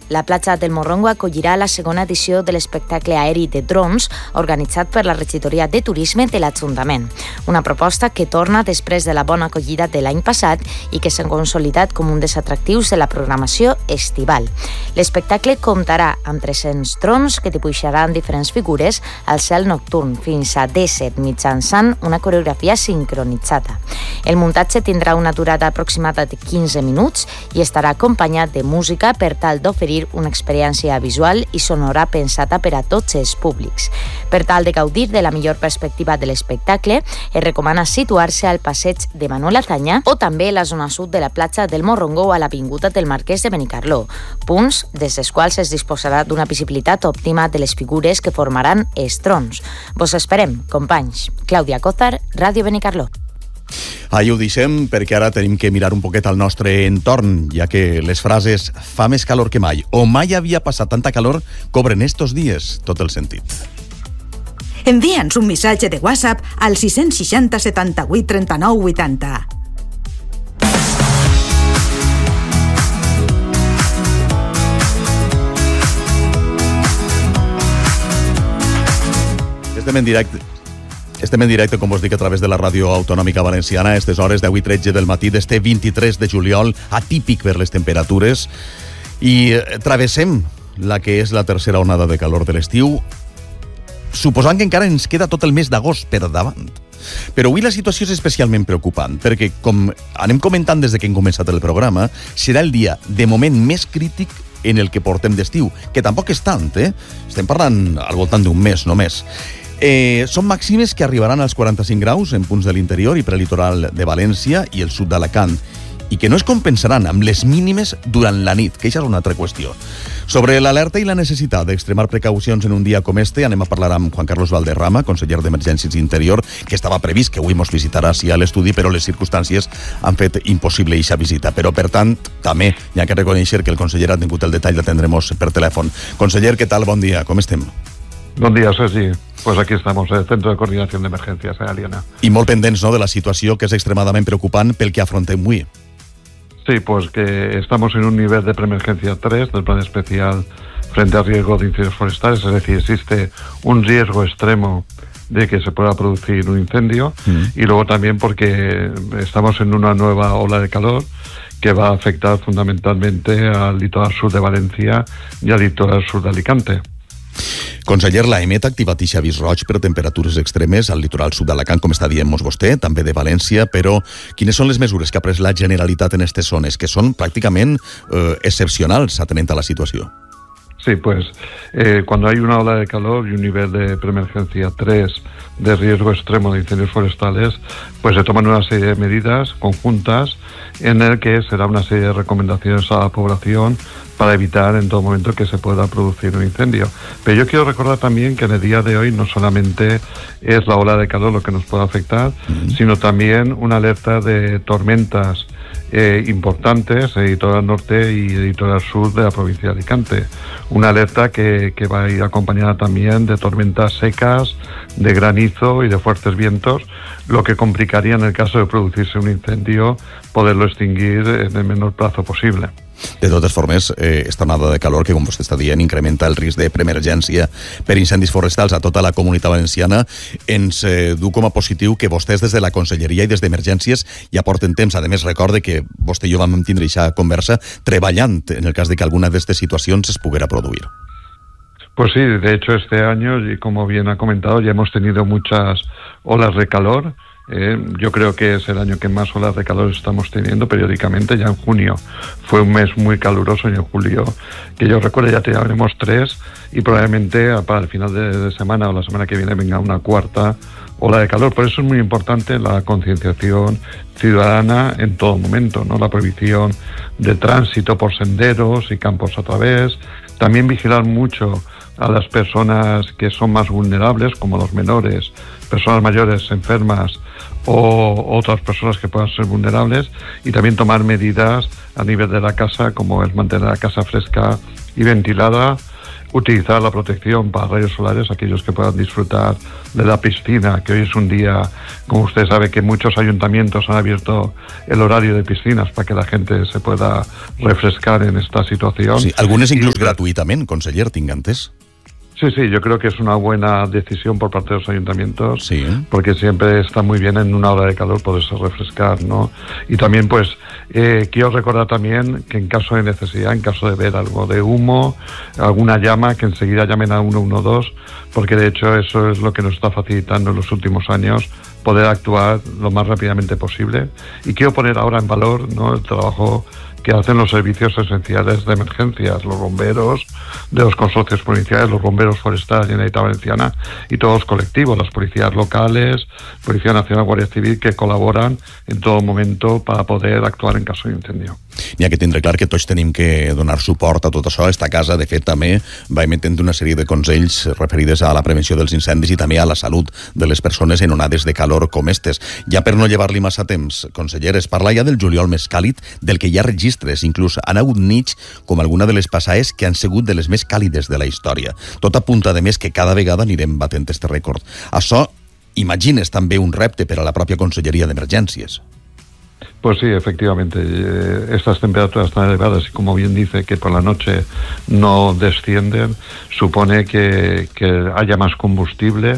La platja del Morrongo acollirà la segona edició de l'espectacle aeri de drons organitzat per la Regidoria de Turisme de l'Ajuntament. Una proposta que torna després de la bona acollida de l'any passat i que s'ha consolidat com un dels atractius de la programació estival. L'espectacle comptarà amb 300 drons que dibuixaran diferents figures al cel nocturn fins a 17 mitjançant una coreografia sincronitzada. El muntatge tindrà una durada aproximada de 15 minuts i estarà acompanyat de música per tal d'oferir una experiència visual i sonora pensada per a tots els públics. Per tal de gaudir de la millor perspectiva de l'espectacle, es recomana situar-se al passeig de Manuel Azaña o també a la zona sud de la platja del Morrongo o a l'avinguda del Marquès de Benicarló, punts des dels quals es disposarà d'una visibilitat òptima de les figures que formaran els drons. Vos esperem, companys. Clàudia Cózar, Ràdio Benicarló. Ahí ho deixem perquè ara tenim que mirar un poquet al nostre entorn, ja que les frases fa més calor que mai o mai havia passat tanta calor cobren estos dies tot el sentit. Envia'ns un missatge de WhatsApp al 660 78 39 80. Estem en directe, com vos dic, a través de la Ràdio Autonòmica Valenciana a aquestes hores 10:13 del matí d'este 23 de juliol, atípic per les temperatures, i travessem la que és la tercera onada de calor de l'estiu, suposant que encara ens queda tot el mes d'agost per davant. Però avui la situació és especialment preocupant, perquè, com anem comentant des que hem començat el programa, serà el dia, de moment, més crític en el que portem d'estiu, que tampoc és tant, Estem parlant al voltant d'un mes només. Són màximes que arribaran als 45 graus en punts de l'interior i prelitoral de València i el sud d'Alacant, i que no es compensaran amb les mínimes durant la nit, que això és una altra qüestió. Sobre l'alerta i la necessitat d'extremar precaucions en un dia com este, anem a parlar amb Juan Carlos Valderrama, conseller d'Emergències d'Interior, que estava previst que avui mos visitarà així a l'estudi, però les circumstàncies han fet impossible eixa visita. Però, per tant, també hi ha que reconèixer que el conseller ha tingut el detall d'atendre'ns per telèfon. Conseller, què tal? Bon dia, com estem? Bon dia, Sergi. Pues aquí estamos, el Centro de Coordinación de Emergencias, Aliana. I molt pendents, no?, de la situació, que és extremadament preocupant pel que afrontem avui. Sí, pues que estamos en un nivel de preemergencia 3 del plan especial frente al riesgo de incendios forestales, es decir, existe un riesgo extremo de que se pueda producir un incendio, y luego también porque estamos en una nueva ola de calor que va a afectar fundamentalmente al litoral sur de Valencia y al litoral sur de Alicante. Conseller, l'AEMET ha activat eixe avís roig per temperatures extremes al litoral sud d'Alacant, com està dient-nos vostè, també de València, però quines són les mesures que ha pres la Generalitat en aquestes zones, que són pràcticament excepcionals atenent a la situació? Sí, pues cuando hay una ola de calor y un nivel de preemergencia 3 de riesgo extremo de incendios forestales, pues se toman una serie de medidas conjuntas en el que se da una serie de recomendaciones a la población para evitar en todo momento que se pueda producir un incendio. Pero yo quiero recordar también que en el día de hoy no solamente es la ola de calor lo que nos puede afectar, sino también una alerta de tormentas importantes en el litoral norte y el litoral sur de la provincia de Alicante. Una alerta que va a ir acompañada también de tormentas secas, de granizo y de fuertes vientos, lo que complicaría en el caso de producirse un incendio poderlo extinguir en el menor plazo posible. De totes formes, esta onada de calor, que com vostè està dient, incrementa el risc de preemergència per incendis forestals a tota la Comunitat Valenciana, ens du com a positiu que vostès des de la Conselleria i des d'Emergències ja porten temps. A més, recorde que vostè i jo vam tindre aquesta conversa treballant en el cas de que alguna d'aquestes situacions es poguera produir. Pues sí, de hecho este año, y como bien ha comentado, ya hemos tenido muchas olas de calor. Yo creo que es el año que más olas de calor estamos teniendo periódicamente. Ya en junio fue un mes muy caluroso, y en julio, que yo recuerdo, ya tenemos 3, y probablemente para el final de semana o la semana que viene venga una cuarta ola de calor. Por eso es muy importante la concienciación ciudadana en todo momento, ¿no? La prohibición de tránsito por senderos y campos a través. También vigilar mucho a las personas que son más vulnerables, como los menores, personas mayores enfermas o otras personas que puedan ser vulnerables, y también tomar medidas a nivel de la casa, como es mantener la casa fresca y ventilada, utilizar la protección para rayos solares, aquellos que puedan disfrutar de la piscina, que hoy es un día, como usted sabe, que muchos ayuntamientos han abierto el horario de piscinas para que la gente se pueda refrescar en esta situación. Sí, algunes inclús gratuïtament, conseller, tinc entès. Sí, yo creo que es una buena decisión por parte de los ayuntamientos, sí, porque siempre está muy bien en una hora de calor poderse refrescar, ¿no? Y también, pues, quiero recordar también que en caso de necesidad, en caso de ver algo de humo, alguna llama, que enseguida llamen a 112, porque de hecho eso es lo que nos está facilitando en los últimos años, poder actuar lo más rápidamente posible. Y quiero poner ahora en valor, ¿no?, el trabajo que hacen los servicios esenciales de emergencias, los bomberos de los consorcios policiales, los bomberos forestales de Generalitat Valenciana y todos los colectivos, las policías locales, Policía Nacional, Guàrdia Civil, que col·laboren en tot moment para poder actuar en caso d'incendio. N'hi ha que tindre clar que tots tenim que donar suport a tot això. Esta casa, de fet, també va emetent una sèrie de consells referides a la prevenció dels incendis i també a la salut de les persones en onades de calor com estes. Ja per no llevar-li massa temps, conseller, es parla ja del juliol més càlid, del que hi ha registres. Inclús han hagut nits, com alguna de les passades, que han sigut de les més càlides de la història. Tot apunta, de més, que cada vegada anirem batent este rècord. Això, imagines, també un repte per a la pròpia Conselleria d'Emergències. Pues sí, efectivamente, estas temperaturas tan elevadas y como bien dice que por la noche no descienden, supone que haya más combustible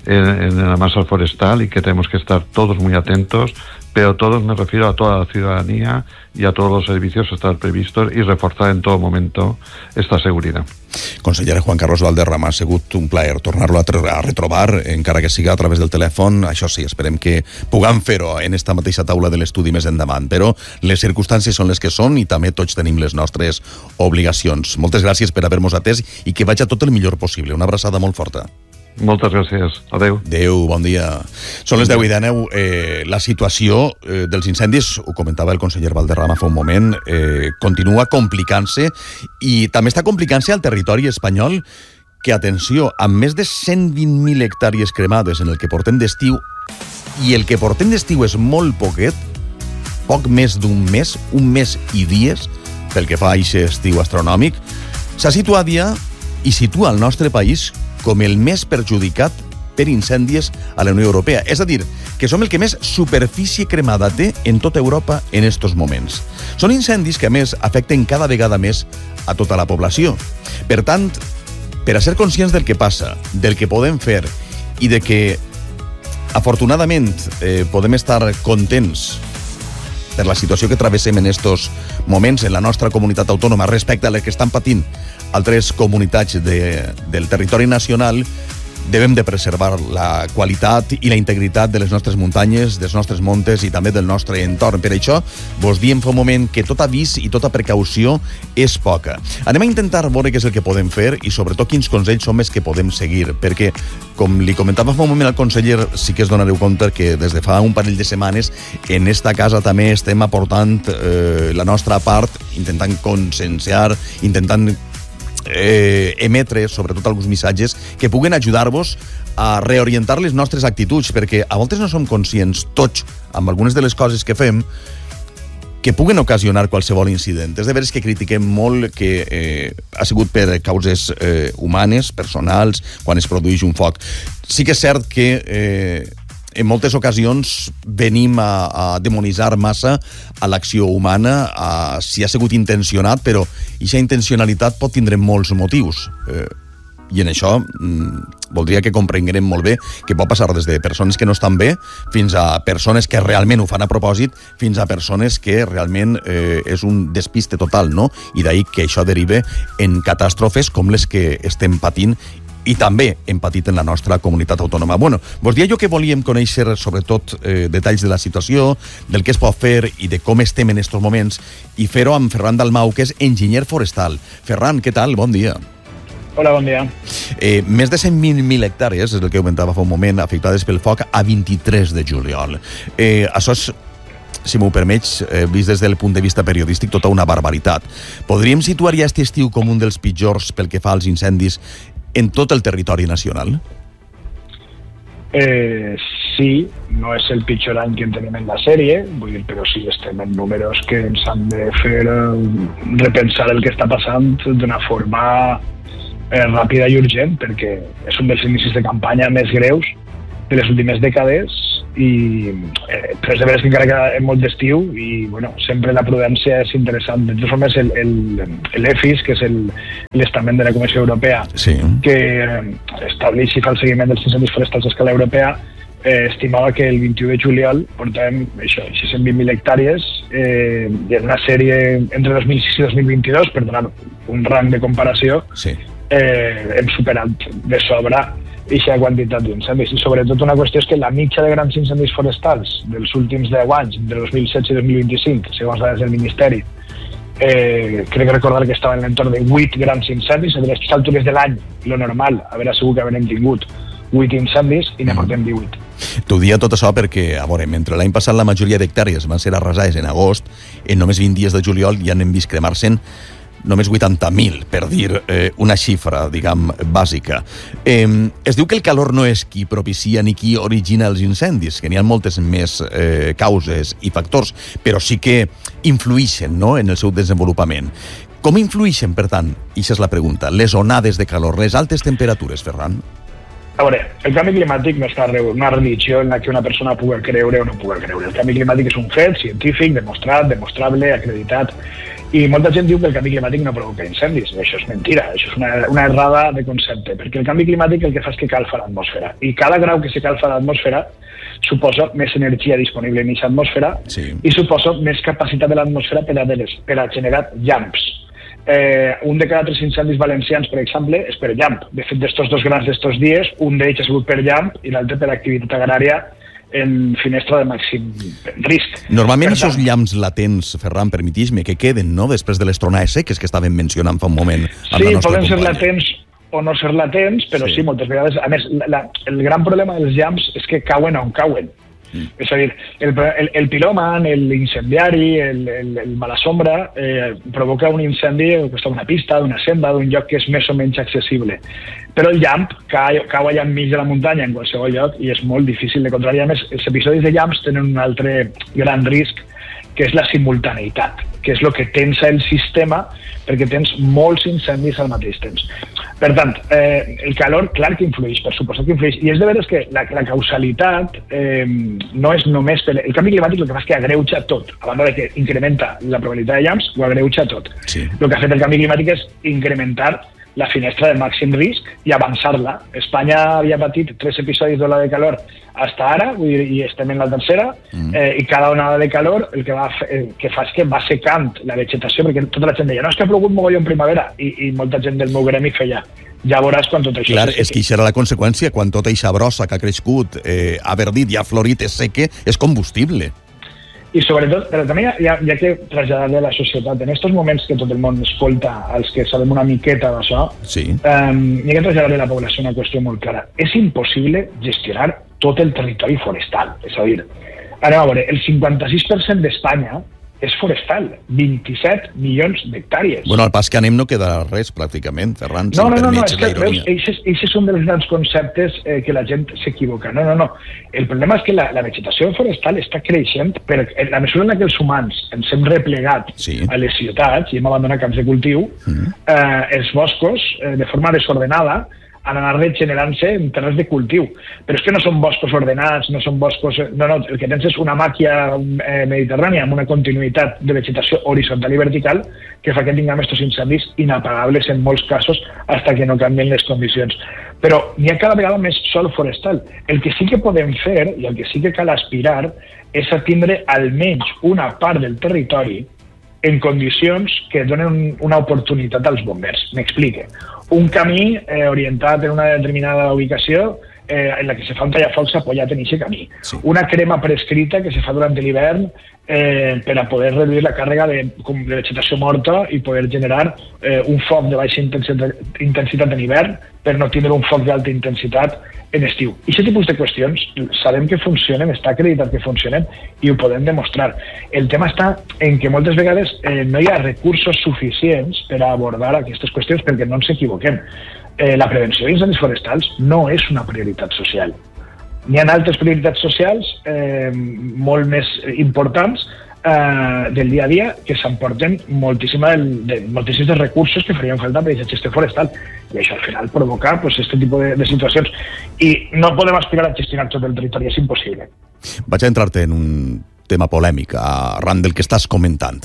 en la masa forestal y que tenemos que estar todos muy atentos, pero todos me refiero a toda la ciudadanía y a todos los servicios estar previstos y reforzar en todo momento esta seguridad. Conseller Juan Carlos Valderrama, ha sigut un plaer tornar-lo a retrobar, encara que siga a través del telèfon. Això sí, esperem que puguem fer-ho en esta mateixa taula de l'estudi més endavant, però les circumstàncies són les que són i també tots tenim les nostres obligacions. Moltes gràcies per haver-nos atès i que vagi tot el millor possible. Una abraçada molt forta. Moltes gràcies. Adéu. Adéu, bon dia. Són les 10:19. La situació dels incendis, ho comentava el conseller Valderrama fa un moment, continua complicant-se i també està complicant-se al territori espanyol que, atenció, amb més de 120.000 hectàrees cremades en el que portem d'estiu, i el que portem d'estiu és molt poquet, poc més d'un mes, un mes i dies, pel que fa a aquest estiu astronòmic, s'ha situat ja i situa el nostre país com el més perjudicat per incendis a la Unió Europea. És a dir, que som el que més superfície cremada té en tota Europa en estos moments. Són incendis que, a més, afecten cada vegada més a tota la població. Per tant, per a ser conscients del que passa, del que podem fer i de que, afortunadament, podem estar contents per la situació que travessem en estos moments en la nostra comunitat autònoma respecte a les que estan patint altres comunitats del territori nacional, devem de preservar la qualitat i la integritat de les nostres muntanyes, dels nostres montes i també del nostre entorn. Per això, vos diem fa un moment que tot avís i tota precaució és poca. Anem a intentar veure què és el que podem fer i sobretot quins consells som els que podem seguir, perquè, com li comentava fa un moment al conseller, sí que es donareu compte que des de fa un parell de setmanes en esta casa també estem aportant la nostra part, intentant conscienciar, intentant emetre sobretot alguns missatges que puguen ajudar-vos a reorientar les nostres actituds, perquè a voltes no som conscients tots amb algunes de les coses que fem que puguen ocasionar qualsevol incident. És de veres que critiquem molt que ha sigut per causes humanes, personals, quan es produeix un foc. Sí que és cert que en moltes ocasions venim a demonitzar massa a l'acció humana, si ha sigut intencionat, però aquesta intencionalitat pot tindre molts motius. I en això voldria que comprenguem molt bé que pot passar des de persones que no estan bé fins a persones que realment ho fan a propòsit, fins a persones que realment és un despiste total, no? I d'ahir que això deriva en catàstrofes com les que estem patint i també hem patit en la nostra comunitat autònoma. Bueno, vos dia jo que volíem conèixer sobretot detalls de la situació, del que es pot fer i de com estem en estos moments, i fer-ho amb Ferran Dalmau, que és enginyer forestal. Ferran, què tal? Bon dia. Hola, bon dia. Més de 120.000 hectàrees, és el que comentava fa un moment, afectades pel foc a 23 de juliol. Això és, si m'ho permets, vist des del punt de vista periodístic, tota una barbaritat. Podríem situar ja aquest estiu com un dels pitjors pel que fa als incendis en tot el territori nacional? Sí, no és el pitjor any que en tenim en la sèrie, vull dir, però sí estem en números que ens han de fer repensar el que està passant d'una forma ràpida i urgent, perquè és un dels inicis de campanya més greus de les últimes dècades i però és de veres que encara queda molt d'estiu i bueno, sempre la prudència és interessant. De totes formes, l'EFIS, que és l'estament de la Comissió Europea, que estableix i fa el seguiment dels incendis forestals a escala europea, estimava que el 21 de juliol portàvem 620.000 hectàrees i en una sèrie entre 2006 i 2022, per donar un rang de comparació, hem superat de sobre aquesta quantitat d'incendis. I sobretot una qüestió és que la mitja de grans incendis forestals dels últims 10 anys, entre 2016 i 2025, segons dades del Ministeri, crec recordar que estava en l'entorn de 8 grans incendis. A les altres de l'any, lo normal, haver segur que haurem tingut 8 incendis i ne portem 18. T'ho dia tot això perquè, a veure, mentre l'any passat la majoria d'hectàrees van ser arrasades en agost, en només 20 dies de juliol ja n'hem vist cremar-se'n només 80.000, per dir una xifra, diguem, bàsica. Es diu que el calor no és qui propicia ni qui origina els incendis, que n'hi ha moltes més causes i factors, però sí que influïxen, no?, en el seu desenvolupament. Com influïxen, per tant, i això és la pregunta, les onades de calor, les altes temperatures, Ferran? A veure, el canvi climàtic no és una religió en la que una persona pugui creure o no pugui creure. El canvi climàtic és un fet científic, demostrat, demostrable, acreditat, i molta gent diu que el canvi climàtic no provoca incendis. Això és mentira, això és una errada de concepte, perquè el canvi climàtic el que fa és que calfa l'atmosfera, i cada grau que se calfa l'atmosfera suposa més energia disponible en aquesta atmosfera i suposa més capacitat de l'atmosfera per a generar llamps. Un de cada 3 incendis valencians, per exemple, és per llamp. De fet, d'estos 2 grans d'estos dies, un d'ells ha sigut per llamp i l'altre per activitat agrària en finestra de màxim risc. Normalment aquests llamps latents, Ferran, permetis-me, que queden, no?, després de les tronades seques que estàvem mencionant fa un moment amb la nostra poden companya. ser latents o no ser latents, però sí, moltes vegades. A més, el gran problema dels llamps és que cauen on cauen. És a dir, el piròman, l'incendiari, el malasombra provoca un incendi d'una pista, d'una senda, d'un lloc que és més o menys accessible. Però el llamp cau allà enmig de la muntanya en qualsevol lloc i és molt difícil de controlar. A més, els episodis de llamps tenen un altre gran risc, que és la simultaneïtat, que és el que tensa el sistema perquè tens molts incendis al mateix temps. Per tant, el calor, clar que influeix, per suposat que influeix. I és de veres que la causalitat no és només... El canvi climàtic el que fa és que agreuja tot. A banda de que incrementa la probabilitat de llamps, ho agreuja tot. El que ha fet el canvi climàtic és incrementar la finestra de màxim risc i avançar-la. Espanya havia patit 3 episodis d'ola de calor fins ara, i estem en la tercera, i cada onada de calor el que fa és que va secant la vegetació, perquè tota la gent deia, no, és que ha plogut mogolló en primavera, i molta gent del meu gremi feia, ja veuràs quan tot això... Clar, és que això era la conseqüència, quan tota eixa brossa que ha crescut, ha verdit i ha florit, és seque, és combustible. I sobretot, però també hi ha que traslladar-li a la societat, en aquests moments que tot el món escolta els que sabem una miqueta d'això, hi ha que traslladar-li a la població una qüestió molt clara. És impossible gestionar tot el territori forestal. És a dir, anem a veure, el 56% d'Espanya és forestal, 27 milions d'hectàrees. Bueno, al pas que anem no quedarà res, pràcticament, Ferran, no, és que veus, és un dels grans conceptes que la gent s'equivoca. No. El problema és que la vegetació forestal està creixent, però en la mesura en què els humans ens hem replegat a les ciutats i hem abandonat camps de cultiu, els boscos, de forma desordenada, han anat regenerant-se en terres de cultiu. Però és que no són boscos ordenats, no són boscos... No, el que tens és una màquia mediterrània amb una continuïtat de vegetació horitzontal i vertical que fa que tinguem aquests incendis inapagables en molts casos fins que no canvien les condicions. Però n'hi ha cada vegada més sòl forestal. El que sí que podem fer i el que sí que cal aspirar és a tindre almenys una part del territori en condicions que donen una oportunitat als bombers. M'explique. Un camí orientat en una determinada ubicació en la que se fa un tallafocs apoyat en aquest camí. Una crema prescrita que se fa durant l'hivern per a poder reduir la càrrega de vegetació morta i poder generar un foc de baixa intensitat en hivern per no tindre un foc d'alta intensitat en estiu. I aquest tipus de qüestions sabem que funcionen, està acreditat que funcionen i ho podem demostrar. El tema està en que moltes vegades no hi ha recursos suficients per a abordar aquestes qüestions perquè no ens equivoquem. La prevenció d'incendis forestals no és una prioritat social. N'hi ha altres prioritats socials molt més importants del dia a dia que s'emporten moltíssims dels recursos que farien falta per aquesta gestió forestal, i això al final provoca aquest tipus de situacions, i no podem aspirar a gestionar tot el territori, és impossible. Vaig a entrar-te en un tema polèmic arran del que estàs comentant.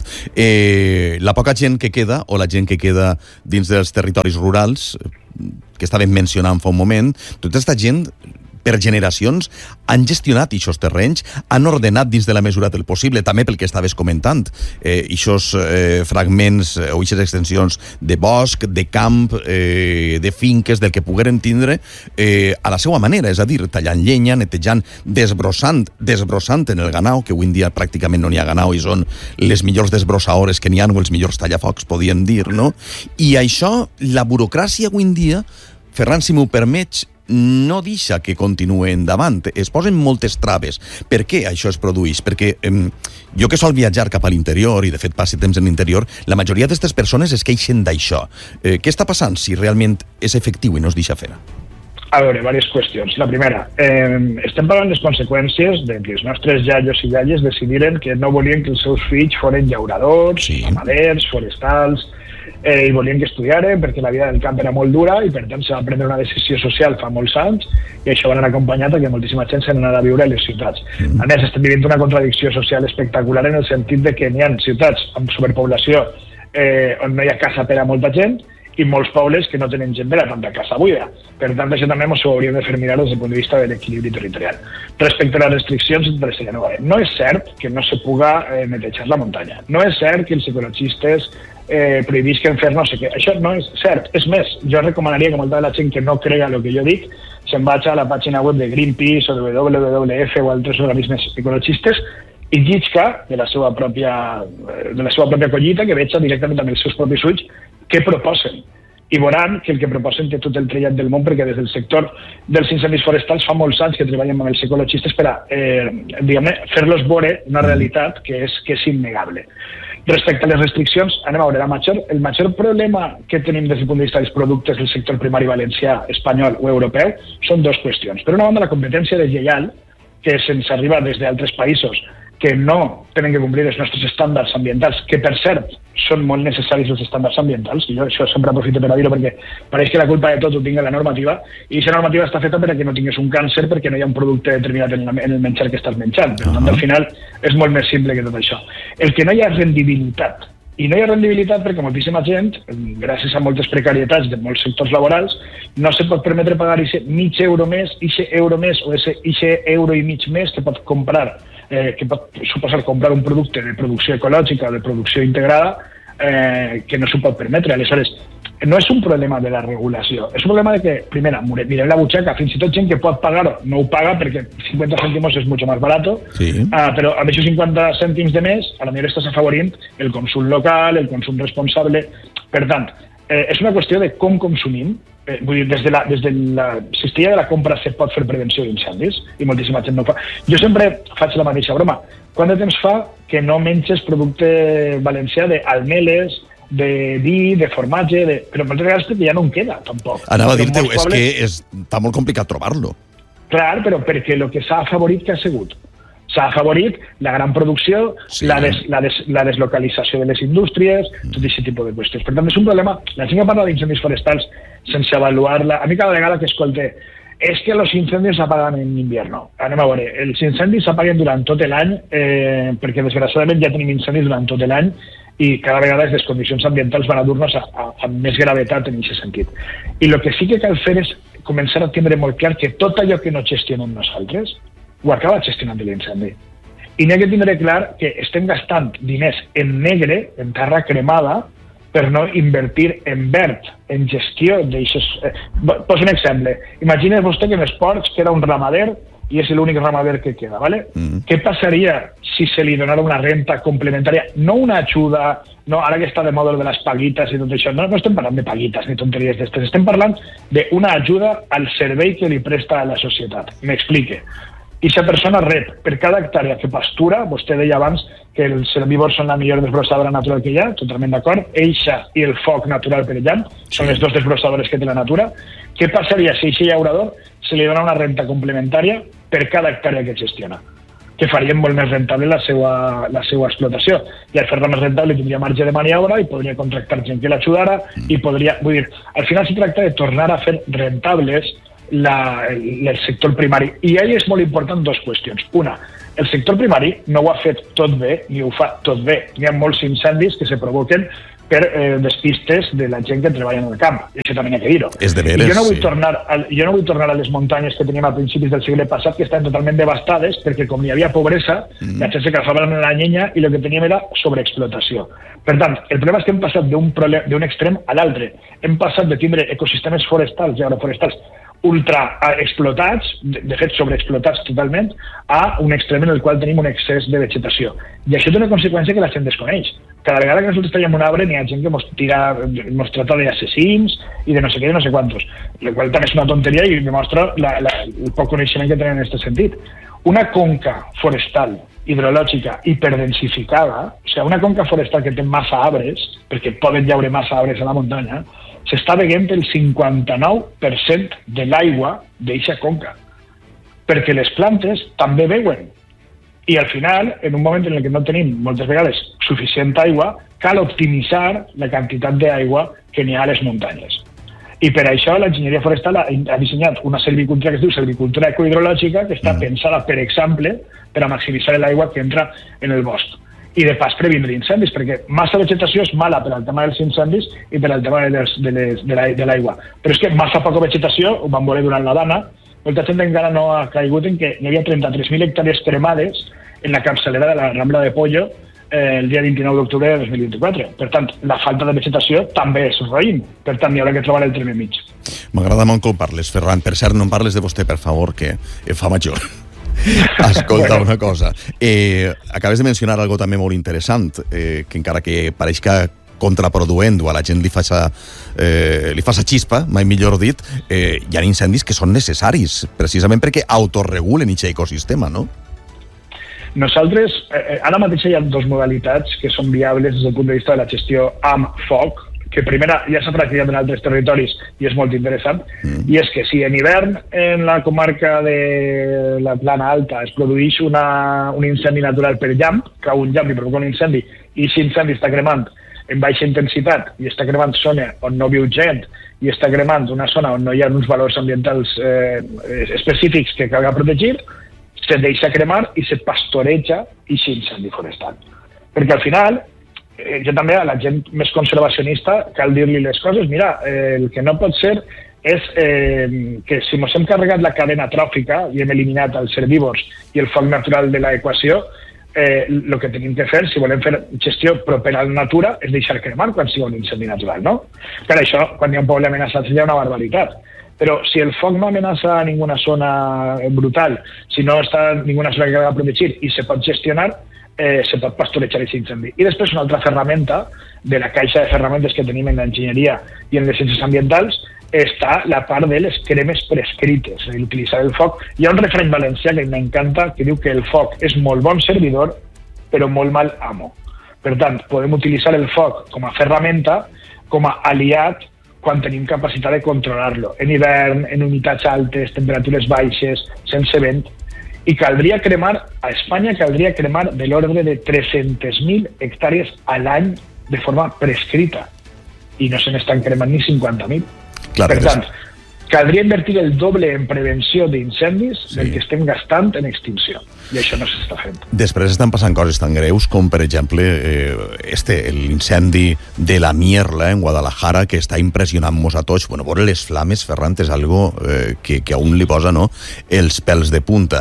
La poca gent que queda, o la gent que queda dins dels territoris rurals, que estàvem mencionant fa un moment, tota aquesta gent per generacions han gestionat aquests terrenys, han ordenat dins de la mesura del possible, també pel que estaves comentant, aquests fragments o aquestes extensions de bosc, de camp, de finques, del que pogueren tindre a la seva manera, és a dir, tallant llenya, netejant, desbrossant en el ganau, que avui en dia pràcticament no n'hi ha ganau i són les millors desbrossadores que n'hi ha, o els millors tallafocs, podíem dir, no? I això, la burocràcia avui en dia, Ferran, si m'ho permets, no deixa que continuï endavant. Es posen moltes traves. Per què això es produeix? Perquè jo que sol viatjar cap a l'interior, i de fet passi temps en l'interior, la majoria d'aquestes persones es queixen d'això. Què està passant si realment és efectiu i no es deixa fer? A veure, diverses qüestions. La primera, estem parlant les conseqüències de que els nostres iaios i iaies decidiren que no volien que els seus fills foren llauradors, ramaders, forestals, i volien que estudiaren perquè la vida del camp era molt dura i per tant se va prendre una decisió social fa molts anys, i això va anar acompanyat que moltíssima gent se n'anava a viure a les ciutats. A més, estem vivint una contradicció social espectacular en el sentit de que n'hi ha ciutats amb superpoblació on no hi ha casa per a molta gent i molts pobles que no tenen gent per a tanta casa buida. Per tant, això també ens ho hauríem de fer mirar des del punt de vista de l'equilibri territorial. Respecte a les restriccions, no és cert que no se puga netejar la muntanya. No és cert que els ecologistes prohibisquen fer no sé què. Això no és cert. És més, jo recomanaria que molta de la gent que no crega el que jo dic se'n vagi a la pàgina web de Greenpeace o de WWF o altres organismes ecologistes i llisca de la seva pròpia collita, que veja directament amb els seus propis ulls què proposen. I veuran que el que proposen té tot el trellat del món, perquè des del sector dels incendis forestals fa molts anys que treballem amb els ecologistes per a fer-los veure una realitat que és innegable. Respecte a les restriccions, anem a veure, el major problema que tenim des del punt de vista dels productes del sector primari valencià, espanyol o europeu són dues qüestions. Per una banda, la competència deslleial, que se'ns arriba des d'altres països que no tenen que complir els nostres estàndards ambientals, que per cert són molt necessaris els estàndards ambientals, i jo això sempre aprofito per a dir-ho perquè pareix que la culpa de tot ho tingui la normativa, i aquesta normativa està feta perquè no tinguis un càncer, perquè no hi ha un producte determinat en el menjar que estàs menjant. Per tant, al final és molt més simple que tot això. El que no hi ha rendibilitat, i no hi ha rendibilitat perquè moltíssima gent, gràcies a moltes precarietats de molts sectors laborals, no se pot permetre pagar mig euro més, euro més o euro i mig més que pot comprar, que pot suposar comprar un producte de producció ecològica o de producció integrada, que no s'ho pot permetre. Aleshores, no és un problema de la regulació, és un problema de que, primera, mirem la butxaca, fins i tot gent que pot pagar-ho no ho paga perquè 50 cèntimos és mucho más barato, però amb aquests 50 cèntims de més, a la millor estàs afavorint el consum local, el consum responsable. Per tant, és una qüestió de com consumim. Vull dir, des de la cistella de la compra se pot fer prevenció d'incendis i moltíssima gent no ho fa. Jo sempre faig la mateixa broma. Quant de temps fa que no menges producte valencià d'almeles, de vi, de formatge, però moltes vegades perquè ja no en queda, tampoc. Anava a dir-te, és que està molt complicat trobar-lo. Clar, però perquè el que s'ha afavorit que ha sigut? S'ha afavorit la gran producció, la deslocalització de les indústries, tot aquest tipus de qüestions. Per tant, és un problema. La gent que parla d'incendis forestals sense avaluar-la, a mi cada vegada que escolte és que els incendis s'apaguen en invierno. Anem a veure, els incendis s'apaguen durant tot l'any, perquè desgraciadament ja tenim incendis durant tot l'any i cada vegada les condicions ambientals van a dur-nos amb més gravetat en aquest sentit. I el que sí que cal fer és començar a tindre molt clar que tot allò que no gestionem nosaltres ho acaba gestionant l'incendi. I n'hi ha que tindre clar que estem gastant diners en negre, en terra cremada, per no invertir en verd, en gestió d'aixòs. Poso un exemple. Imagina vostè que en els ports queda un ramader i és l'únic ramader que queda, ¿vale? Què passaria si se li donara una renta complementària? No una ajuda, no, ara que està de moda de les paguites i tot això, no estem parlant de paguites ni tonteries d'estes, estem parlant d'una ajuda al servei que li presta a la societat. M'explique. I si la persona rep per cada hectàrea que pastura, vostè deia abans que els herbívors són la millor desbrossadora natural que hi ha, totalment d'acord, eixa i el foc natural per llamp són les dos desbrossadores que té la natura. Què passaria si eixa llaurador se li dona una renta complementària per cada hectàrea que gestiona? que farien molt més rentable la seva explotació. I al fer-la més rentable tindria marge de maniobra i podria contractar gent que l'ajudara i podria... Vull dir, al final se tracta de tornar a fer rentables el sector primari. I ahí és molt important dues qüestions. Una, el sector primari no ho ha fet tot bé, ni ho fa tot bé. Hi ha molts incendis que se provoquen per despistes de la gent que treballa en el camp. I això també hi ha que dir-ho. És de veres, jo no vull tornar a les muntanyes que teníem a principis del segle passat, que estaven totalment devastades, perquè com hi havia pobresa, la gent se cazava en la llenya i el que teníem era sobreexplotació. Per tant, el problema és que hem passat d'un extrem a l'altre. Hem passat de tindre ecosistemes forestals i agroforestals ultra explotats, de fet sobreexplotats totalment, a un extrem en el qual tenim un excés de vegetació. I això té una conseqüència que la gent desconeix. Cada vegada que nosaltres traiem un arbre n'hi ha gent que ens trata d'assassins i de no sé què, de no sé quantos, el qual també és una tonteria i demostra el poc coneixement que tenen en aquest sentit. Una conca forestal hidrològica hiperdensificada, o sigui, una conca forestal que té massa arbres, perquè poden llaure massa arbres a la muntanya, s'està beguent el 59% de l'aigua d'eixa conca, perquè les plantes també beuen. I al final, en un moment en què no tenim moltes vegades suficient aigua, cal optimitzar la quantitat d'aigua que n'hi ha a les muntanyes. I per això l'enginyeria forestal ha dissenyat una silvicultura que es diu silvicultura ecohidrològica, que està pensada, per exemple, per a maximitzar l'aigua que entra en el bosc. I de pas previndre incendis, perquè massa vegetació és mala per al tema dels incendis i per al tema de l'aigua. Però és que massa poca vegetació, ho vam veure durant la dana, molta gent encara no ha caigut en que hi havia 33.000 hectàrees cremades en la capçalera de la Rambla de Pollo el dia 29 d'octubre de 2024. Per tant, la falta de vegetació també és roïn. Per tant, hi haurà que trobar el terme mig. M'agrada molt com parles, Ferran. Per cert, no em parles de vostè, per favor, que em fa major. Escolta, una cosa. Acabes de mencionar algo també molt interessant, que encara que pareixca contraproduent o a la gent li faça xispa, mai millor dit, hi ha incendis que són necessaris, precisament perquè autorregulen aquest ecosistema, no? Nosaltres, ara mateix hi ha dues modalitats que són viables des del punt de vista de la gestió amb foc, que primera ja s'ha practicat en altres territoris i és molt interessant, i és que si en hivern en la comarca de la Plana Alta es produeix un incendi natural per llamp, cau un llamp i provoca un incendi, i si l'incendi està cremant en baixa intensitat i està cremant zona on no viu gent i està cremant una zona on no hi ha uns valors ambientals específics que calga protegir, se deixa cremar i se pastoreja aquest incendi forestal. Perquè al final, jo també a la gent més conservacionista cal dir-li les coses. Mira, el que no pot ser és que si ens hem carregat la cadena tròfica i hem eliminat els herbívors i el foc natural de l'equació, el que tenim que fer, si volem fer gestió propera a la natura, és deixar cremar quan sigui un incendi natural, no? Per això, quan hi ha un poble amenaçat, hi ha una barbaritat. Però si el foc no amenaça a ninguna zona brutal, si no està en ninguna zona que ha de protegir i se pot gestionar, se pot pastorejar aquest incendi. I després una altra ferramenta de la caixa de ferramentes que tenim en l'enginyeria i en les ciències ambientals està la part de les cremes prescrites, és a dir, utilitzar el foc. Hi ha un refrany valencià que m'encanta que diu que el foc és molt bon servidor però molt mal amo. Per tant, podem utilitzar el foc com a ferramenta, com a aliat quan tenim capacitat de controlar-lo. En hivern, en humitats altes, temperatures baixes, sense vent. I caldria cremar, a Espanya caldria cremar de l'ordre de 300.000 hectàrees a l'any de forma prescrita. I no se n'estan cremant ni 50.000. Per tant, caldria invertir el doble en prevenció d'incendis del que estem gastant en extinció. I això no s'està fent. Després estan passant coses tan greus com, per exemple, l'incendi de la Mierla en Guadalajara, que està impressionant-nos a tots. Bueno, veure les flames, Ferran, és algo que a un li posa, no?, els pèls de punta.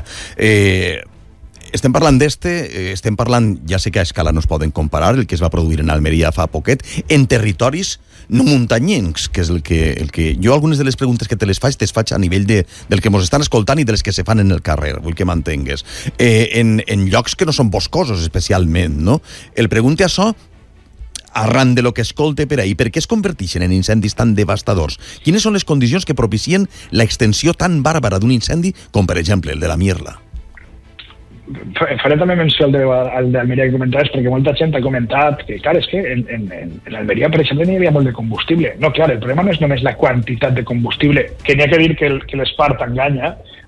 Estem parlant estem parlant, ja sé que a escala no es poden comparar, el que es va produir en Almeria fa poquet, en territoris no muntanyencs, que és el que jo algunes de les preguntes que te les faig a nivell del que ens estan escoltant i de les que se fan en el carrer, vull que m'entengues. En llocs que no són boscosos, especialment, no? El pregunte això arran de lo que escolte per ahí, per què es converteixen en incendis tan devastadors? Quines són les condicions que propicien l'extensió tan bàrbara d'un incendi com, per exemple, el de la Mierla? Faré també menció al d'Almeria que comentaves, perquè molta gent ha comentat que, clar, és que en l'Almeria, per exemple, n'hi havia molt de combustible. No, clar, el problema no és només la quantitat de combustible, que n'hi ha que dir que l'Espart enganya.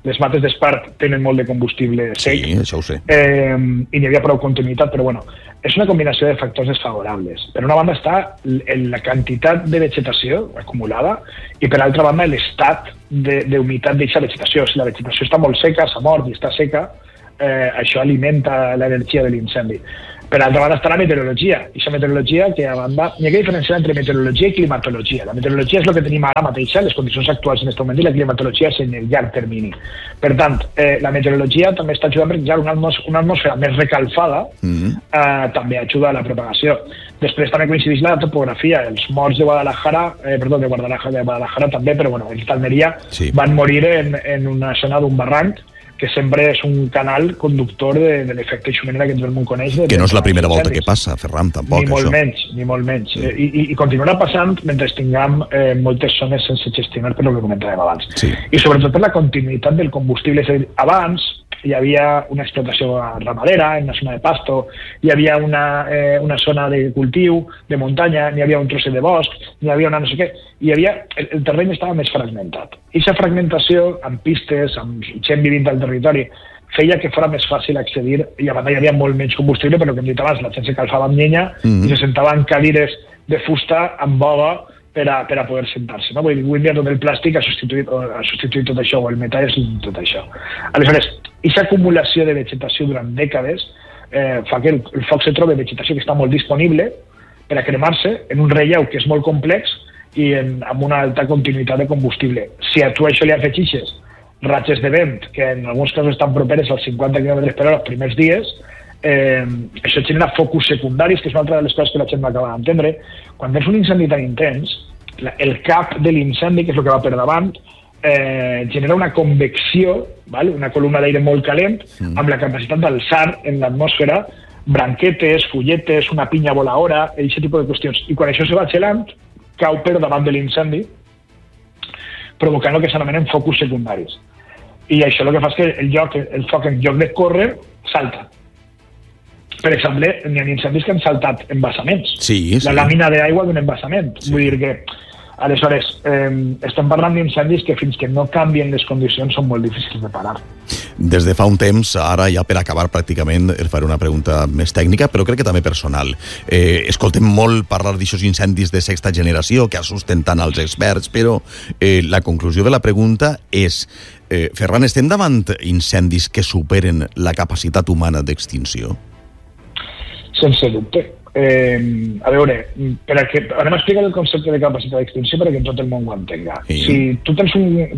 les mates d'espart tenen molt de combustible sec. Sí, això ho sé. I n'hi havia prou continuïtat, però bueno, és una combinació de factors desfavorables. Per una banda està la quantitat de vegetació acumulada i per altra banda l'estat d'humitat d'aquesta vegetació. Si la vegetació està molt seca, s'ha mort i està seca, això alimenta l'energia de l'incendi. Per altra banda està la meteorologia. I la meteorologia que a banda... N'hi ha que diferenciar entre meteorologia i climatologia. La meteorologia és el que tenim ara mateix, les condicions actuals en aquest moment, i la climatologia és en el llarg termini. Per tant, la meteorologia també està ajudant perquè una atmosfera més recalfada també ajuda a la propagació. Després també coincideix la topografia. Els morts de Guadalajara, de Guadalajara també, però bueno, els d'Almeria van morir en una zona d'un barranc que sempre és un canal conductor de l'efecte xumenera que tot el món coneix. Que no és la primera volta que passa, Ferran, tampoc. Ni molt menys. I continuarà passant mentre tinguem moltes zones sense gestionar per lo que comentàvem abans. I sobretot per la continuïtat del combustible. És a dir, abans hi havia una explotació ramadera en una zona de pasto, hi havia una zona de cultiu, de muntanya, n'hi havia un trosset de bosc, n'hi havia una no sé què, el terreny estava més fragmentat. I aquesta fragmentació, amb pistes, amb gent vivint al territori, feia que fos més fàcil accedir, i a banda hi havia molt menys combustible, però que hem dit abans, la gent se calfava amb llenya i se sentava en cadires de fusta amb boga per a poder sentar-se. Avui en dia tot el plàstic ha substituït tot això, o el metall ha substituït tot això. Aleshores, aquesta acumulació de vegetació durant dècades fa que el foc se trobi vegetació que està molt disponible per a cremar-se en un relleu que és molt complex i amb una alta continuïtat de combustible. Si a tu això li afegixes ratxes de vent, que en alguns casos estan properes als 50 km per hora els primers dies, això genera focus secundaris, que és una altra de les coses que la gent no acaba d'entendre. Quan tens un incendi tan intens, el cap de l'incendi, que és el que va per davant, genera una convecció, una columna d'aire molt calent, amb la capacitat d'alçar en l'atmosfera branquetes, fulletes, una pinya voladora, aquest tipus de qüestions. I quan això se va gelant, cau per davant de l'incendi, provocant el que s'anomenen focus secundaris. I això el que fa és que el foc, en lloc de córrer, salta. Per exemple, n'hi ha incendis que han saltat embassaments. La làmina d'aigua d'un embassament. Vull dir que, aleshores, estem parlant d'incendis que fins que no canvien les condicions són molt difícils de parar. Des de fa un temps, ara ja per acabar pràcticament, et faré una pregunta més tècnica, però crec que també personal. Escoltem molt parlar d'aixòs incendis de sexta generació que assusten tant als experts, però la conclusió de la pregunta és, Ferran, estem davant incendis que superen la capacitat humana d'extinció? Sense dubte. A veure, anem a explicar el concepte de capacitat d'extinció perquè tot el món ho entenga. Si tu tens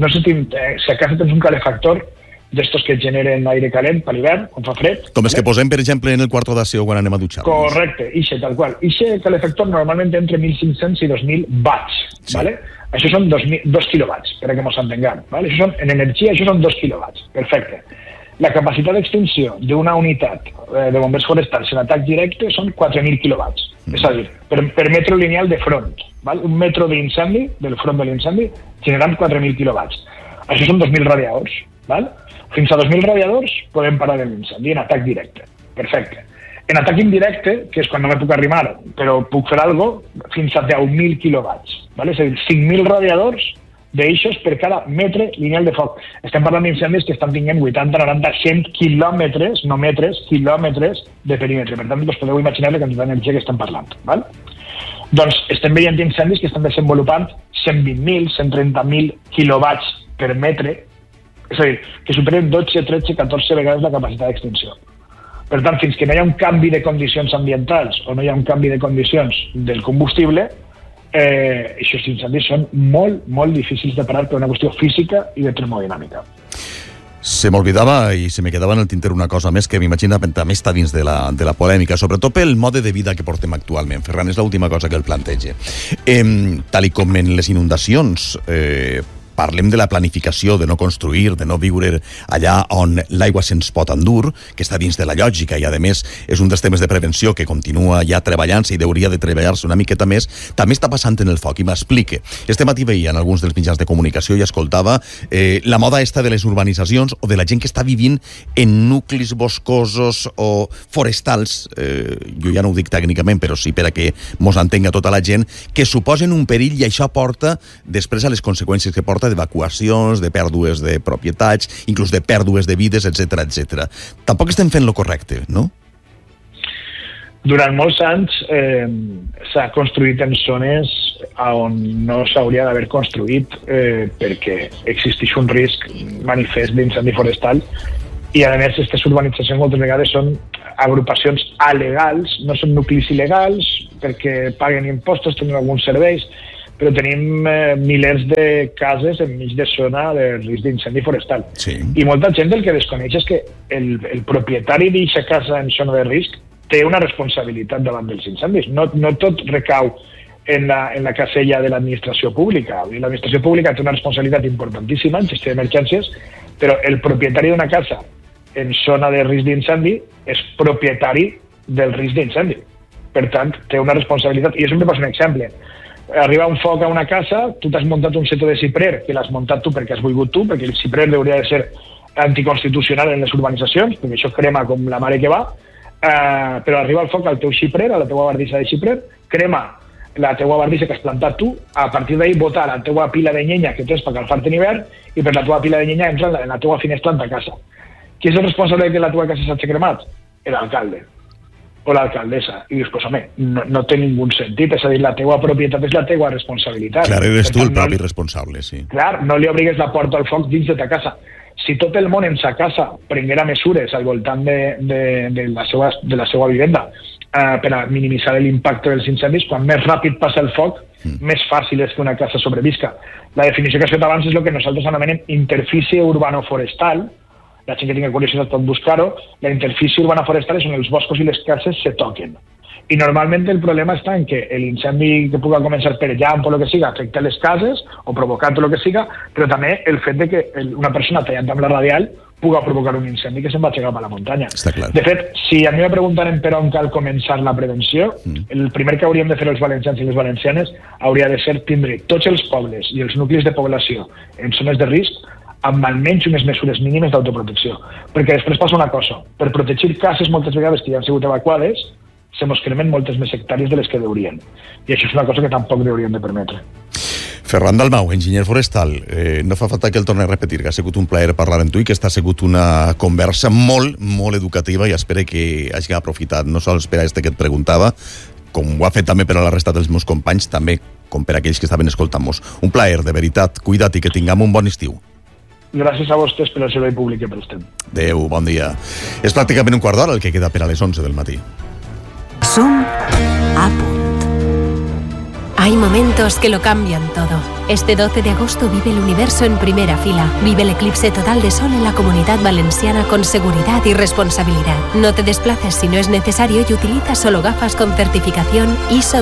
si a casa tens un calefactor d'estos que generen aire calent per l'hivern, quan fa fred... Com els que posem, per exemple, en el quarto d'aseo quan anem a dutxar. Correcte, ixe, tal qual. Ixe calefactor normalment entre 1.500 i 2.000 watts, ¿vale? Això són 2 quilowatts, per a que mos entenguem. En energia, això són 2 quilowatts. Perfecte. La capacitat d'extinció d'una unitat de bombers forestals en atac directe són 4.000 quilowatts. És a dir, per metro lineal de front. Un metro d'incendi, del front de l'incendi, generant 4.000 quilowatts. Això són 2.000 radiadors. Fins a 2.000 radiadors podem parar l'incendi en atac directe. Perfecte. En atac indirecte, que és quan no me puc arrimar, però puc fer alguna cosa, fins a 10.000 quilowatts. És a dir, 5.000 radiadors d'eixos per cada metre lineal de foc. Estem parlant d'incendis que estan tinguent 80, 90, 100 quilòmetres, no metres, quilòmetres de perímetre. Per tant, us podeu imaginar la quantitat d'energia que estem parlant. Doncs estem veient incendis que estan desenvolupant 120.000, 130.000 quilowatts per metre, és a dir, que superen 12, 13, 14 vegades la capacitat d'extinció. Per tant, fins que no hi ha un canvi de condicions ambientals o no hi ha un canvi de condicions del combustible, aquests incendis són molt, molt difícils de parar per una qüestió física i de termodinàmica. Se m'olvidava i se me quedava en el tinter una cosa més que m'imagina també està dins de la polèmica, sobretot pel mode de vida que portem actualment. Ferran, és l'última cosa que el plantege. Tal com en les inundacions, parlem de la planificació, de no construir, de no viure allà on l'aigua se'ns pot endur, que està dins de la lògica i, a més, és un dels temes de prevenció que continua ja treballant-se i hauria de treballar-se una miqueta més, també està passant en el foc. I m'explique. Este matí veia en alguns dels mitjans de comunicació i escoltava la moda esta de les urbanitzacions o de la gent que està vivint en nuclis boscosos o forestals, jo ja no ho dic tècnicament, però sí per a que mos entenga tota la gent, que suposen un perill i això porta després a les conseqüències que porta parla d'evacuacions, de pèrdues de propietats, inclús de pèrdues de vides, etc. Tampoc estem fent lo correcte, no? Durant molts anys s'ha construït en zones on no s'hauria d'haver construït perquè existeix un risc manifest d'incendi forestal i, a més, aquestes urbanitzacions moltes vegades són agrupacions alegals, no són nuclis il·legals perquè paguen impostos, tenen alguns serveis, però tenim milers de cases enmig de zona de risc d'incendi forestal. Sí. I molta gent el que desconeix és que el propietari d'aquesta casa en zona de risc té una responsabilitat davant dels incendis. No tot recau en la casella de l'administració pública. L'administració pública té una responsabilitat importantíssima en gestió d'emergències, però el propietari d'una casa en zona de risc d'incendi és propietari del risc d'incendi. Per tant, té una responsabilitat. I jo sempre poso un exemple. Arriba un foc a una casa, tu t'has muntat un seto de ciprer, que l'has muntat tu perquè has volgut tu, perquè el ciprer hauria de ser anticonstitucional en les urbanitzacions, perquè això crema com la mare que va, però arriba el foc al teu xiprer, a la teua bardissa de xiprer, crema la teua bardissa que has plantat tu, a partir d'ahir bota la teua pila de llenya que tens per calfar-te en hivern i per la teua pila de llenya entra en la teua finestra en ta casa. Qui és el responsable que la teua casa s'hagi cremat? L'alcalde o l'alcaldessa. I dius, pues home, no té ningú sentit, és a dir, la teua propietat és la teua responsabilitat. Clar, eres tu el propi responsable, sí. Clar, no li obrigues la porta al foc dins de ta casa. Si tot el món en sa casa prenguera mesures al voltant de la seva vivenda per a minimitzar l'impacte dels incendis, quan més ràpid passa el foc, més fàcil és que una casa sobrevisca. La definició que has fet abans és el que nosaltres anomenem interfície urbano-forestal. La gent que tingui curiositat pot buscar-ho. La interfície urbano-forestal és on els boscos i les cases se toquen. I normalment el problema està en que l'incendi que pugui començar per llamp o el que siga afecta les cases o provocant el que siga, però també el fet de que una persona tallant amb la radial pugui provocar un incendi que se'n va aixecar a la muntanya. De fet, si a mi me preguntaren per on cal començar la prevenció, el primer que hauríem de fer els valencians i les valencianes hauria de ser tindre tots els pobles i els nuclis de població en zones de risc amb almenys unes mesures mínimes d'autoprotecció. Perquè després passa una cosa, per protegir cases moltes vegades que ja han sigut evacuades, se mos cremen moltes més hectàrees de les que deurien. I això és una cosa que tampoc hauríem de permetre. Ferran Dalmau, enginyer forestal, no fa falta que el torni a repetir, que ha sigut un plaer parlar amb tu i que està sigut una conversa molt, molt educativa i espero que hagi aprofitat no sols per a este que et preguntava, com ho ha fet també per a la resta dels meus companys, també com per a aquells que estaven escoltant-nos. Un plaer, de veritat, cuida't i que tinguem un bon estiu. Gràcies a vostès per el servei públic que prestem. Adéu, bon dia. És pràcticament un quart d'hora el que queda per a les 11 del matí. Som a punt. Hay momentos que lo cambian todo. Este 12 de agosto vive el universo en primera fila. Vive el eclipse total de sol en la Comunidad Valenciana con seguridad y responsabilidad. No te desplaces si no es necesario y utiliza solo gafas con certificación ISO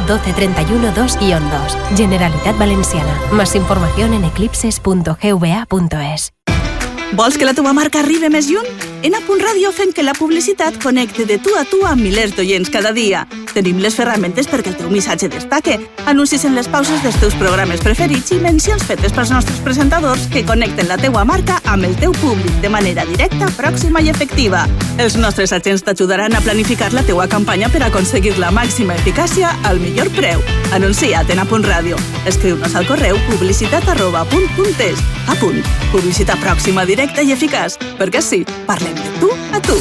12312-2. Generalitat Valenciana. Más información en eclipses.gva.es. Vols que la teva marca arribi més lluny? En A Punt Ràdio fem que la publicitat connecte de tu a tu amb milers d'oients cada dia. Tenim les ferramentes perquè el teu missatge destaque, anuncis en les pauses dels teus programes preferits i mencions fetes pels nostres presentadors que connecten la teua marca amb el teu públic de manera directa, pròxima i efectiva. Els nostres agents t'ajudaran a planificar la teua campanya per aconseguir la màxima eficàcia al millor preu. Anuncia't en A Punt Ràdio. Escriu-nos al correu publicitat@apunt.es. A Punt. Publicitat pròxima, directa i eficaç. Perquè sí, parlem de tu a tu.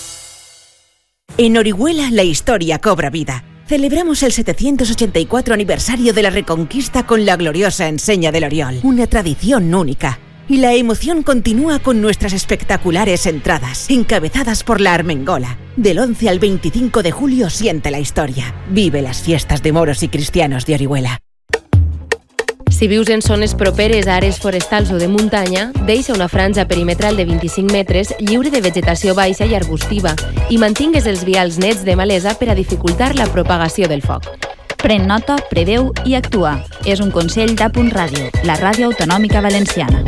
En Orihuela la historia cobra vida. Celebramos el 784 aniversario de la Reconquista con la gloriosa enseña del Oriol, una tradición única. Y la emoción continúa con nuestras espectaculares entradas, encabezadas por la Armengola. Del 11 al 25 de julio siente la historia. Vive las fiestas de moros y cristianos de Orihuela. Si vius en zones properes a àrees forestals o de muntanya, deixa una franja perimetral de 25 metres lliure de vegetació baixa i arbustiva i mantingues els vials nets de malesa per a dificultar la propagació del foc. Pren nota, preveu i actua. És un consell d'A Punt Ràdio, la ràdio autonòmica valenciana.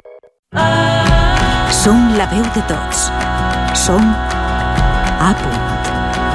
Som la veu de tots. Som A Punt.